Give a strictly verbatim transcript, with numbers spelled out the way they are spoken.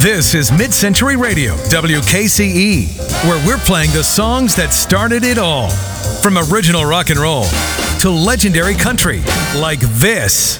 This is Mid-Century Radio, W K C E, where we're playing the songs that started it all. From original rock and roll to legendary country, like this.